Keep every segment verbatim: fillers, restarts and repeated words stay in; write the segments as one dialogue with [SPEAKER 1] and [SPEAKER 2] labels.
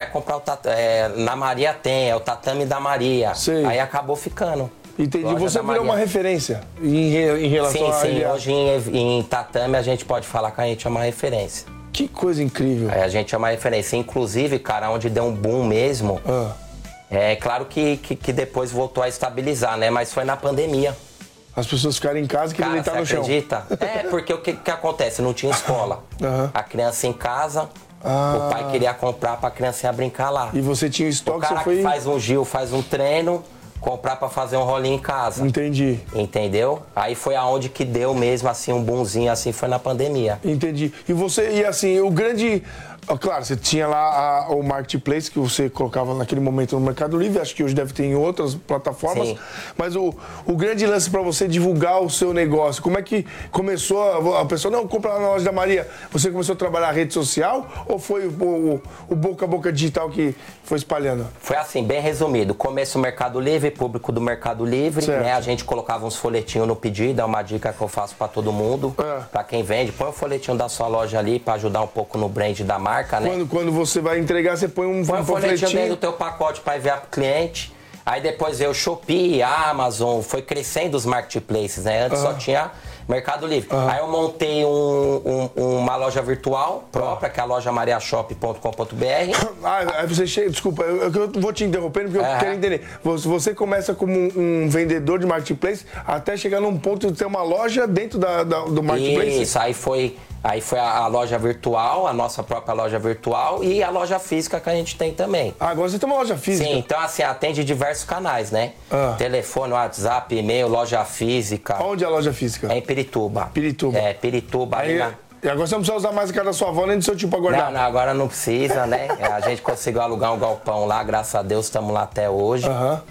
[SPEAKER 1] comprar o tatame. É, na Maria tem, é o tatame da Maria.
[SPEAKER 2] Sei.
[SPEAKER 1] Aí acabou ficando.
[SPEAKER 2] Entendi.
[SPEAKER 1] Loja
[SPEAKER 2] Você
[SPEAKER 1] da
[SPEAKER 2] virou
[SPEAKER 1] Maria.
[SPEAKER 2] uma referência em, em relação
[SPEAKER 1] sim,
[SPEAKER 2] a...
[SPEAKER 1] Sim, sim.
[SPEAKER 2] a...
[SPEAKER 1] Hoje em, em tatame a gente pode falar que a gente é uma referência.
[SPEAKER 2] Que coisa incrível.
[SPEAKER 1] É, a gente é uma referência. Inclusive, cara, onde deu um boom mesmo,
[SPEAKER 2] Ah.
[SPEAKER 1] é claro que, que, que depois voltou a estabilizar, né? Mas foi na pandemia.
[SPEAKER 2] As pessoas ficaram em casa e queriam
[SPEAKER 1] Cara,
[SPEAKER 2] deitar
[SPEAKER 1] você
[SPEAKER 2] no chão.
[SPEAKER 1] acredita? É, porque o que, que acontece? Não tinha escola.
[SPEAKER 2] Uhum.
[SPEAKER 1] A criança em casa,
[SPEAKER 2] Ah.
[SPEAKER 1] o pai queria comprar pra criancinha brincar lá.
[SPEAKER 2] E você tinha
[SPEAKER 1] O
[SPEAKER 2] estoque,
[SPEAKER 1] cara
[SPEAKER 2] você foi...
[SPEAKER 1] que faz um Gil, faz um treino, comprar pra fazer um rolinho em casa.
[SPEAKER 2] Entendi.
[SPEAKER 1] Entendeu? Aí foi aonde que deu mesmo, assim, um boomzinho, assim, foi na pandemia.
[SPEAKER 2] Entendi. E você, e assim, o grande... ó, claro, você tinha lá a- o Marketplace que você colocava naquele momento no Mercado Livre, acho que hoje deve ter em outras plataformas,
[SPEAKER 1] Sim.
[SPEAKER 2] mas o, o grande lance para você divulgar o seu negócio, como é que começou, a, a pessoa, não, compra lá na loja da Maria, você começou a trabalhar a rede social ou foi o, o, o boca a boca digital que foi espalhando?
[SPEAKER 1] Foi assim, bem resumido. Começo o Mercado Livre, público do Mercado Livre,
[SPEAKER 2] Certo.
[SPEAKER 1] né? A gente colocava uns folhetinhos no pedido, é uma dica que eu faço pra todo mundo,
[SPEAKER 2] É.
[SPEAKER 1] pra quem vende. Põe o folhetinho da sua loja ali pra ajudar um pouco no brand da marca, né?
[SPEAKER 2] Quando, quando você vai entregar, você põe um,
[SPEAKER 1] Põe
[SPEAKER 2] um
[SPEAKER 1] o folhetinho dentro do
[SPEAKER 2] panfletinho.
[SPEAKER 1] teu pacote para enviar pro cliente. Aí depois veio o Shopee, a Amazon, foi crescendo os marketplaces, né? Antes só tinha Mercado Livre. Aí eu montei um- um- uma loja virtual própria, que é a loja mariashop ponto com ponto br.
[SPEAKER 2] Ah, aí você chega, desculpa, eu, eu vou te interrompendo porque eu
[SPEAKER 1] Aham.
[SPEAKER 2] quero entender. Você, você começa como um, um vendedor de marketplace até chegar num ponto de ter uma loja dentro da, da- do marketplace?
[SPEAKER 1] Isso, aí foi, aí foi a, a loja virtual, a nossa própria loja virtual e a loja física que a gente tem também.
[SPEAKER 2] Ah, agora você tem uma loja física.
[SPEAKER 1] Sim, então assim, atende diversos canais, né?
[SPEAKER 2] Ah.
[SPEAKER 1] Telefone, WhatsApp, e-mail, loja física.
[SPEAKER 2] Onde é a loja física?
[SPEAKER 1] É em Pirituba.
[SPEAKER 2] Pirituba.
[SPEAKER 1] É, Pirituba.
[SPEAKER 2] Aí,
[SPEAKER 1] ali na...
[SPEAKER 2] e agora você não precisa usar mais a cara da sua avó nem do seu tio pra guardar.
[SPEAKER 1] Não, não, agora não precisa, né? A gente conseguiu alugar um galpão lá, graças a Deus, estamos lá até hoje.
[SPEAKER 2] Aham.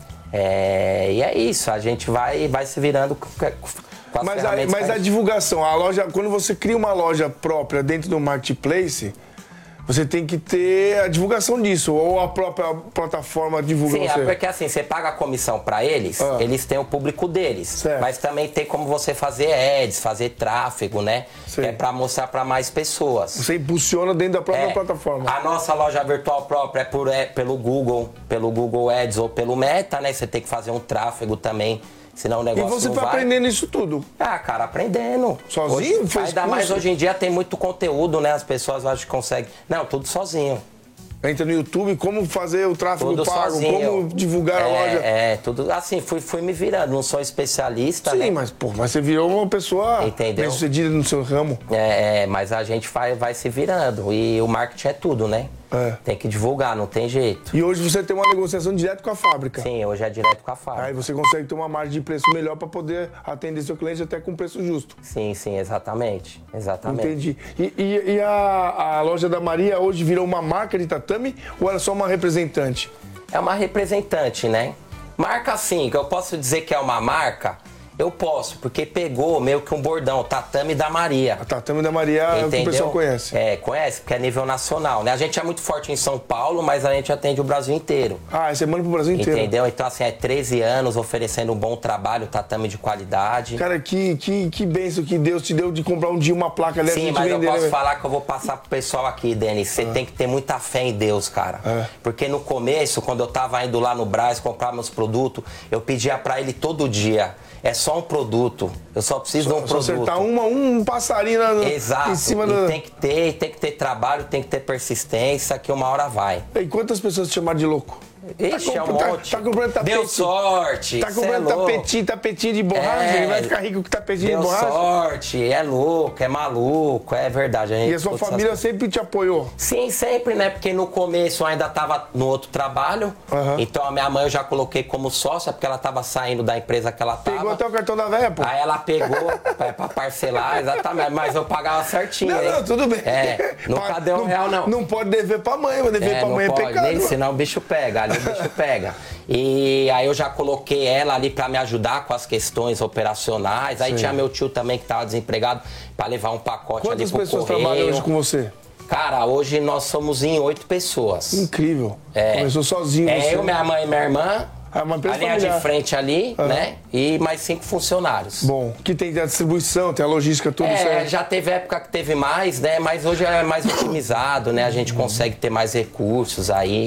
[SPEAKER 1] É, e é isso, a gente vai, vai se virando com, com as
[SPEAKER 2] Mas, a,
[SPEAKER 1] ferramentas
[SPEAKER 2] mas
[SPEAKER 1] que
[SPEAKER 2] a
[SPEAKER 1] gente-
[SPEAKER 2] divulgação, a loja, quando você cria uma loja própria dentro do marketplace, você tem que ter a divulgação disso, ou a própria plataforma divulga
[SPEAKER 1] Sim,
[SPEAKER 2] você.
[SPEAKER 1] é porque assim, você paga a comissão pra eles,
[SPEAKER 2] Ah.
[SPEAKER 1] eles têm o público deles.
[SPEAKER 2] Certo.
[SPEAKER 1] Mas também tem como você fazer ads, fazer tráfego, né?
[SPEAKER 2] Sim.
[SPEAKER 1] Que é pra mostrar pra mais pessoas.
[SPEAKER 2] Você impulsiona dentro da própria
[SPEAKER 1] É,
[SPEAKER 2] plataforma.
[SPEAKER 1] A nossa loja virtual própria é, por, é pelo Google, pelo Google Ads ou pelo Meta, né? Você tem que fazer um tráfego também, senão o
[SPEAKER 2] E
[SPEAKER 1] negócio
[SPEAKER 2] você
[SPEAKER 1] não
[SPEAKER 2] foi
[SPEAKER 1] vai.
[SPEAKER 2] aprendendo isso tudo.
[SPEAKER 1] Ah, cara, aprendendo.
[SPEAKER 2] Sozinho?
[SPEAKER 1] Hoje,
[SPEAKER 2] Fez
[SPEAKER 1] ainda mais
[SPEAKER 2] curso?
[SPEAKER 1] hoje em dia tem muito conteúdo, né? As pessoas acham que conseguem. Não, tudo sozinho.
[SPEAKER 2] Entra no YouTube, como fazer o tráfego
[SPEAKER 1] Tudo
[SPEAKER 2] pago,
[SPEAKER 1] sozinho.
[SPEAKER 2] como divulgar a
[SPEAKER 1] é,
[SPEAKER 2] loja.
[SPEAKER 1] É, tudo assim, fui, fui me virando. Não sou especialista,
[SPEAKER 2] Sim,
[SPEAKER 1] né?
[SPEAKER 2] mas, pô, mas você virou uma pessoa
[SPEAKER 1] Entendeu?
[SPEAKER 2] bem-sucedida no seu ramo.
[SPEAKER 1] É, é, mas a gente vai, vai se virando. E o marketing é tudo, né?
[SPEAKER 2] É.
[SPEAKER 1] Tem que divulgar, não tem jeito.
[SPEAKER 2] E hoje você tem uma negociação direto com a fábrica.
[SPEAKER 1] Sim, hoje é direto com a fábrica.
[SPEAKER 2] Aí você consegue ter uma margem de preço melhor para poder atender seu cliente até com preço justo.
[SPEAKER 1] Sim, sim, exatamente. Exatamente.
[SPEAKER 2] Entendi. E, e- e a, a loja da Maria hoje virou uma marca de tatame ou era só uma representante?
[SPEAKER 1] É uma representante, né? Marca sim, que eu posso dizer que é uma marca, eu posso, porque pegou meio que um bordão, Tatame da Maria.
[SPEAKER 2] A tatame da Maria é o que o
[SPEAKER 1] Entendeu?
[SPEAKER 2] pessoal conhece.
[SPEAKER 1] É, conhece, porque é nível nacional, né? A gente é muito forte em São Paulo, mas a gente atende o Brasil inteiro.
[SPEAKER 2] Ah, você manda pro Brasil inteiro.
[SPEAKER 1] Entendeu? Então, assim, é treze anos oferecendo um bom trabalho, tatame de qualidade.
[SPEAKER 2] Cara, que, que, que bênção que Deus te deu de comprar um dia uma placa dessa e
[SPEAKER 1] Sim,
[SPEAKER 2] te
[SPEAKER 1] mas eu
[SPEAKER 2] vender,
[SPEAKER 1] posso
[SPEAKER 2] né?
[SPEAKER 1] falar que eu vou passar pro pessoal aqui, Denis. Você tem que ter muita fé em Deus, cara.
[SPEAKER 2] É.
[SPEAKER 1] Porque no começo, quando eu tava indo lá no Brás comprar meus produtos, eu pedia pra ele todo dia. É só um produto. Eu só preciso de um
[SPEAKER 2] Só
[SPEAKER 1] produto.
[SPEAKER 2] acertar uma, um passarinho na,
[SPEAKER 1] Exato.
[SPEAKER 2] em cima
[SPEAKER 1] E
[SPEAKER 2] da...
[SPEAKER 1] tem que ter, tem que ter trabalho, tem que ter persistência, que uma hora vai.
[SPEAKER 2] E quantas pessoas te chamaram de louco?
[SPEAKER 1] Ixi, é um
[SPEAKER 2] tá,
[SPEAKER 1] monte.
[SPEAKER 2] tá comprando tapete.
[SPEAKER 1] Deu sorte.
[SPEAKER 2] Tá
[SPEAKER 1] cê
[SPEAKER 2] comprando
[SPEAKER 1] é louco.
[SPEAKER 2] tapetinho, tapetinho de borracha,
[SPEAKER 1] É,
[SPEAKER 2] ele vai ficar rico com tapetinho
[SPEAKER 1] Deu
[SPEAKER 2] de borracha.
[SPEAKER 1] sorte, é louco, é maluco, é verdade. gente,
[SPEAKER 2] E a sua
[SPEAKER 1] todas essas
[SPEAKER 2] família
[SPEAKER 1] coisas.
[SPEAKER 2] sempre te apoiou.
[SPEAKER 1] Sim, sempre, né? Porque no começo eu ainda tava no outro trabalho.
[SPEAKER 2] Aham.
[SPEAKER 1] Então a minha mãe eu já coloquei como sócia, porque ela tava saindo da empresa que ela tava.
[SPEAKER 2] Pegou até o cartão da véia, pô.
[SPEAKER 1] Aí ela pegou pra, pra parcelar, exatamente, mas eu pagava certinho,
[SPEAKER 2] Não,
[SPEAKER 1] hein?
[SPEAKER 2] não, tudo bem.
[SPEAKER 1] É, nunca
[SPEAKER 2] Pa-
[SPEAKER 1] deu um real, não.
[SPEAKER 2] Não pode dever pra mãe, mas dever
[SPEAKER 1] É,
[SPEAKER 2] pra
[SPEAKER 1] não
[SPEAKER 2] mãe é
[SPEAKER 1] pode,
[SPEAKER 2] pecado.
[SPEAKER 1] nem, senão o bicho pega, ali o bicho pega. E aí eu já coloquei ela ali pra me ajudar com as questões operacionais. Aí
[SPEAKER 2] Sim.
[SPEAKER 1] tinha meu tio também que tava desempregado pra levar um pacote
[SPEAKER 2] Quantas
[SPEAKER 1] ali pro
[SPEAKER 2] pessoas
[SPEAKER 1] correio.
[SPEAKER 2] trabalham hoje com você?
[SPEAKER 1] Cara, hoje nós somos em oito pessoas.
[SPEAKER 2] Incrível.
[SPEAKER 1] É.
[SPEAKER 2] Começou sozinho
[SPEAKER 1] É
[SPEAKER 2] você.
[SPEAKER 1] eu, minha mãe e minha irmã.
[SPEAKER 2] Ah, uma empresa
[SPEAKER 1] A linha
[SPEAKER 2] familiar.
[SPEAKER 1] de frente ali,
[SPEAKER 2] Aham.
[SPEAKER 1] né? E mais cinco funcionários.
[SPEAKER 2] Bom, que tem a distribuição, tem a logística, tudo
[SPEAKER 1] É,
[SPEAKER 2] certo.
[SPEAKER 1] já teve época que teve mais, né? Mas hoje é mais otimizado, né? A gente consegue ter mais recursos aí.